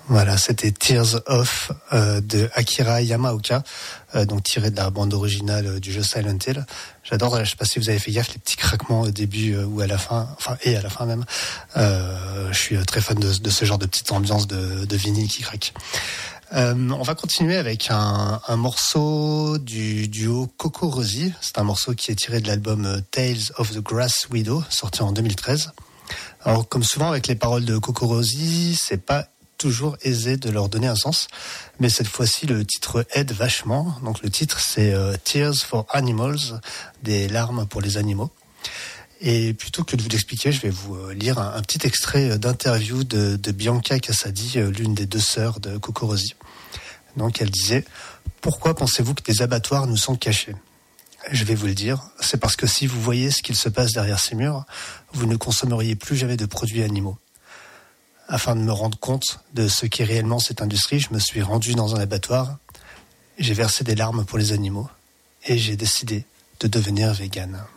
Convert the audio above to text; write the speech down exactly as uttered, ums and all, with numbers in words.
Voilà, c'était Tears Of euh, de Akira Yamaoka, euh, donc tiré de la bande originale euh, du jeu Silent Hill. J'adore, je sais pas si vous avez fait gaffe, les petits craquements au début euh, ou à la fin, enfin et à la fin même. Euh, je suis très fan de, de ce genre de petite ambiance de, de vinyle qui craque. Euh, on va continuer avec un, un morceau du duo CocoRosie. C'est un morceau qui est tiré de l'album Tales of the Grass Widow, sorti en deux mille treize. Alors, comme souvent avec les paroles de CocoRosie, c'est pas toujours aisé de leur donner un sens, mais cette fois-ci le titre aide vachement. Donc le titre c'est euh, Tears for Animals, des larmes pour les animaux. Et plutôt que de vous l'expliquer, je vais vous euh, lire un, un petit extrait d'interview de, de Bianca Cassadi, euh, l'une des deux sœurs de CocoRosie. Donc elle disait: pourquoi pensez-vous que des abattoirs nous sont cachés ? Je vais vous le dire, c'est parce que si vous voyez ce qu'il se passe derrière ces murs, vous ne consommeriez plus jamais de produits animaux. Afin de me rendre compte de ce qu'est réellement cette industrie, je me suis rendu dans un abattoir, j'ai versé des larmes pour les animaux et j'ai décidé de devenir végane.